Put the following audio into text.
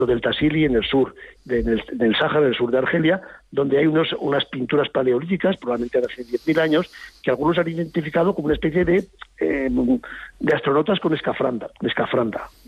del Tassili en el sur, en el Sáhara, en el sur de Argelia, donde hay unas pinturas paleolíticas, probablemente de hace 10.000 años, que algunos han identificado como una especie de astronautas con escafranda.